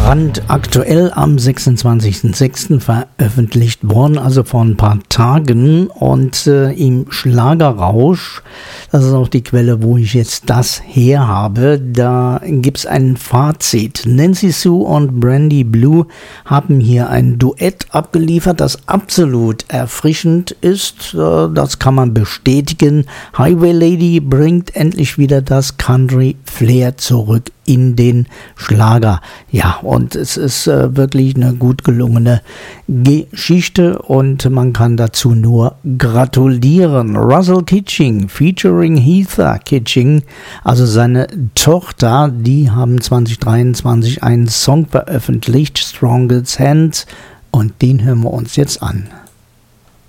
Brandaktuell am 26.06. veröffentlicht worden, also vor ein paar Tagen, und im Schlagerrausch, das ist auch die Quelle, wo ich jetzt das her habe, da gibt es ein Fazit. Nancy Sue und Brandy Blue haben hier ein Duett abgeliefert, das absolut erfrischend ist, das kann man bestätigen. Highway Lady bringt endlich wieder das Country Flair zurück in den Schlager. Ja, und es ist wirklich eine gut gelungene Geschichte und man kann dazu nur gratulieren. Russell Kitching featuring Heather Kitching, also seine Tochter, die haben 2023 einen Song veröffentlicht, Strongest Hands, und den hören wir uns jetzt an.